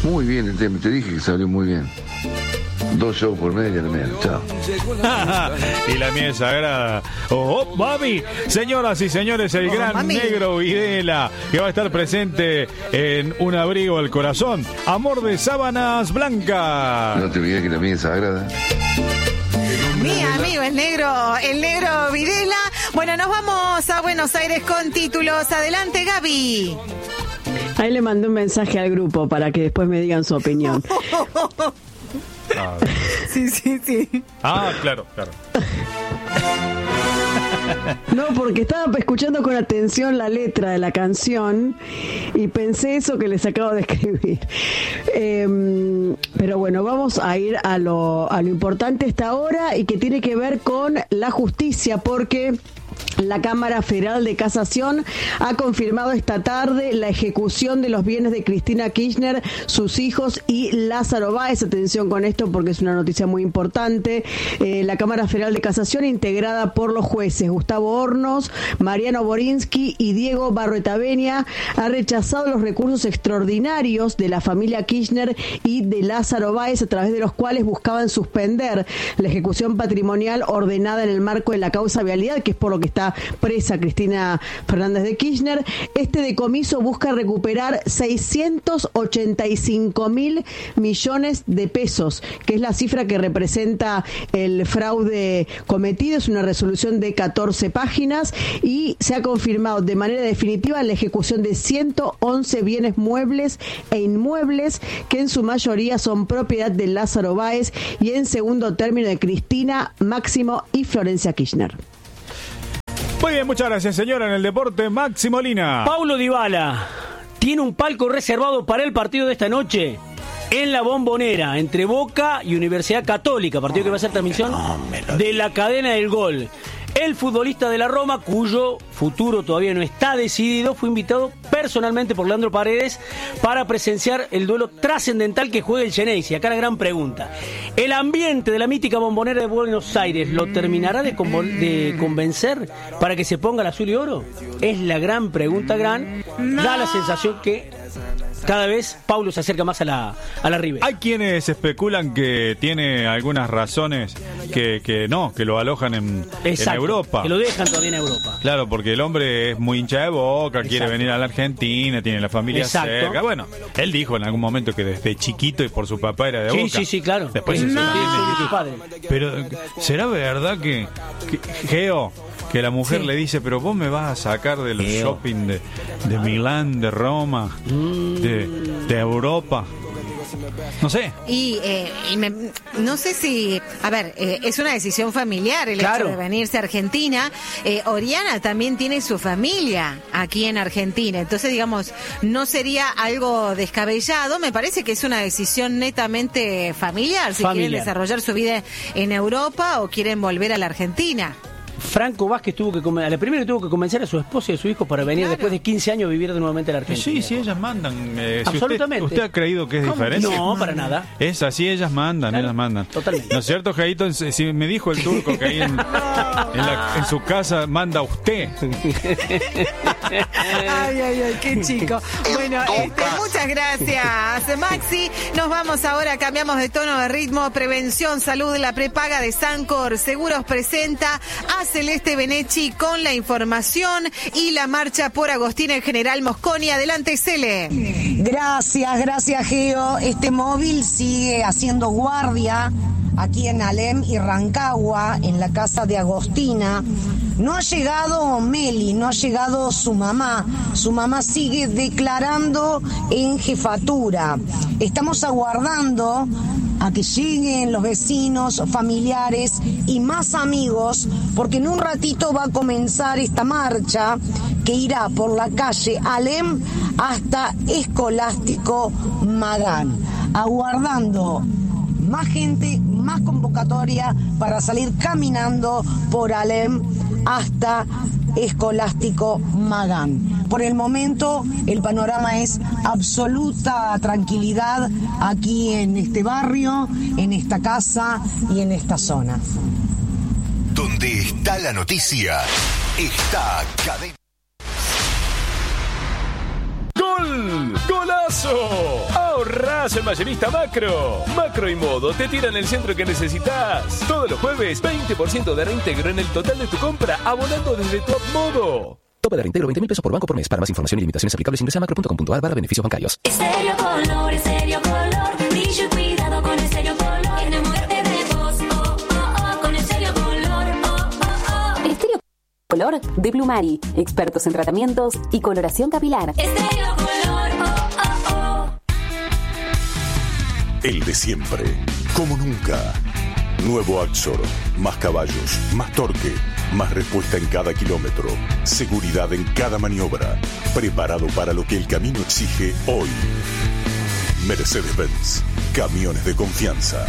Muy bien el tema, te dije que salió muy bien. 2 shows por media, chao. Y la mía es sagrada. ¡Oh, mami! Señoras y señores, el gran mami. Negro Videla, que va a estar presente en Un abrigo al corazón. Amor de sábanas blancas. No te olvides que la mía es sagrada. Mi amigo, el negro Videla. Bueno, nos vamos a Buenos Aires con títulos. Adelante, Gaby. Ahí le mandé un mensaje al grupo para que después me digan su opinión. Sí. Claro. No, porque estaba escuchando con atención la letra de la canción y pensé eso que les acabo de escribir. Pero bueno, vamos a ir a lo importante esta hora y que tiene que ver con la justicia, porque la Cámara Federal de Casación ha confirmado esta tarde la ejecución de los bienes de Cristina Kirchner, sus hijos y Lázaro Báez. Atención con esto porque es una noticia muy importante. La Cámara Federal de Casación, integrada por los jueces Gustavo Hornos, Mariano Borinsky y Diego Barroetaveña, ha rechazado los recursos extraordinarios de la familia Kirchner y de Lázaro Báez, a través de los cuales buscaban suspender la ejecución patrimonial ordenada en el marco de la causa vialidad, que es por lo que está presa Cristina Fernández de Kirchner. Este decomiso busca recuperar 685.000 millones de pesos, que es la cifra que representa el fraude cometido. Es una resolución de 14 páginas y se ha confirmado de manera definitiva la ejecución de 111 bienes muebles e inmuebles, que en su mayoría son propiedad de Lázaro Báez y en segundo término de Cristina, Máximo y Florencia Kirchner. Muy bien, muchas gracias, señora. En el deporte, Máximo Lina. Paulo Dybala tiene un palco reservado para el partido de esta noche en la Bombonera, entre Boca y Universidad Católica, partido que va a ser transmisión de la cadena del Gol. El futbolista de la Roma, cuyo futuro todavía no está decidido, fue invitado personalmente por Leandro Paredes para presenciar el duelo trascendental que juega el Xeneize. Acá la gran pregunta: ¿el ambiente de la mítica Bombonera de Buenos Aires lo terminará de convencer para que se ponga el azul y oro? Es la gran pregunta, Da la sensación que cada vez Paulo se acerca más a la River. Hay quienes especulan que tiene algunas razones que lo alojan en Europa. Que lo dejan todavía en Europa. Claro, porque el hombre es muy hincha de Boca, quiere venir a la Argentina, tiene la familia cerca. Bueno, él dijo en algún momento que desde chiquito y por su papá era de Boca. Sí, claro. Después su padre. Pero ¿será verdad que Geo, que la mujer le dice, pero vos me vas a sacar de los shopping de Milán, de Roma, de Europa? No sé. No sé si... A ver, es una decisión familiar el hecho de venirse a Argentina. Oriana también tiene su familia aquí en Argentina. Entonces, digamos, no sería algo descabellado. Me parece que es una decisión netamente familiar. Si quieren desarrollar su vida en Europa o quieren volver a la Argentina. Franco Vázquez primero tuvo que convencer a su esposa y a su hijo para venir después de 15 años a vivir nuevamente en la Argentina. Sí, ellas mandan. Absolutamente. ¿Usted ha creído que es diferente? No, para nada. Es así, ellas mandan. Totalmente. ¿No es cierto, Jaito? Si me dijo el turco que ahí en su casa manda usted. Ay, qué chico. Bueno, muchas gracias, Maxi. Nos vamos ahora, cambiamos de tono, de ritmo. Prevención, salud, la prepaga de Sancor Seguros presenta a Celeste Benecci con la información y la marcha por Agostina en General Mosconi. Adelante, Cele. Gracias, Geo. Este móvil sigue haciendo guardia aquí en Alem y Rancagua, en la casa de Agostina. No ha llegado Meli, no ha llegado su mamá. Su mamá sigue declarando en jefatura. Estamos aguardando a que lleguen los vecinos, familiares y más amigos, porque en un ratito va a comenzar esta marcha que irá por la calle Alem hasta Escolástico Magán, aguardando más gente, más convocatoria para salir caminando por Alem hasta Escolástico Magán. Por el momento el panorama es absoluta tranquilidad aquí en este barrio, en esta casa y en esta zona. Donde está la noticia, está Cadena. ¡Gol! ¡Golazo! Ahorra ahorrás en Mayorista Macro. Macro y Modo te tiran el centro que necesitas. Todos los jueves, 20% de reintegro en el total de tu compra, abonando desde Top Modo. Tope de reintegro 20.000 pesos por banco por mes. Para más información y limitaciones aplicables ingresa a macro.com.ar/beneficios bancarios. Estéreo Color, Estéreo Color. Brillo y cuidado con Estéreo Color. Enamórate de vos, oh, oh, oh, con Estéreo Color, oh, oh, oh. Estéreo Color de Plumari. Expertos en tratamientos y coloración capilar. Estéreo Color, oh, oh, oh. El de siempre, como nunca. Nuevo Axor, más caballos, más torque, más respuesta en cada kilómetro, seguridad en cada maniobra, preparado para lo que el camino exige hoy. Mercedes-Benz, camiones de confianza.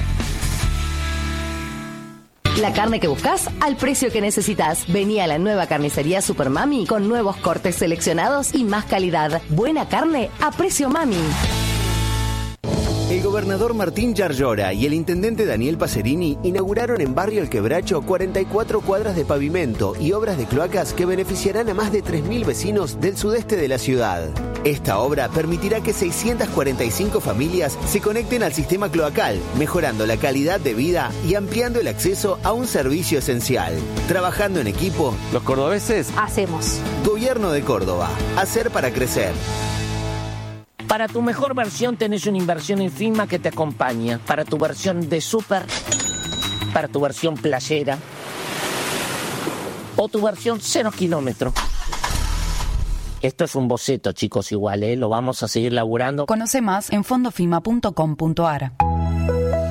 La carne que buscas al precio que necesitas. Vení a la nueva carnicería Super Mami con nuevos cortes seleccionados y más calidad. Buena carne a precio Mami. El gobernador Martín Yarlora y el intendente Daniel Pacerini inauguraron en Barrio El Quebracho 44 cuadras de pavimento y obras de cloacas que beneficiarán a más de 3.000 vecinos del sudeste de la ciudad. Esta obra permitirá que 645 familias se conecten al sistema cloacal, mejorando la calidad de vida y ampliando el acceso a un servicio esencial. Trabajando en equipo, los cordobeses hacemos. Gobierno de Córdoba. Hacer para crecer. Para tu mejor versión tenés una inversión en FIMA que te acompaña. Para tu versión de súper, para tu versión playera o tu versión 0 kilómetros. Esto es un boceto, chicos, igual, lo vamos a seguir laburando. Conoce más en fondofima.com.ar.